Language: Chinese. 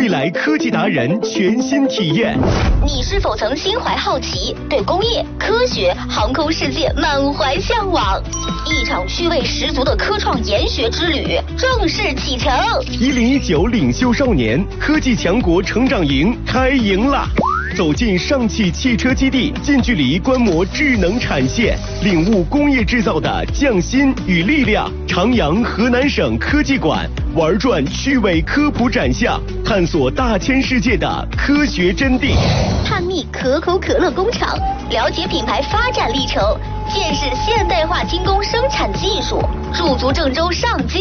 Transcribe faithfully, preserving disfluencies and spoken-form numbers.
未来科技达人全新体验。 你是否曾心怀好奇，对工业、科学、航空世界满怀向往？一场趣味十足的科创研学之旅正式启程。 一零一九领袖少年科技强国成长营开营啦！走进上汽汽车基地，近距离观摩智能产线，领悟工业制造的匠心与力量。长阳河南省科技馆玩转趣味科普展项，探索大千世界的科学真谛。 探秘可口可乐工厂，了解品牌发展历程，见识现代化精工生产技术，驻足郑州上京。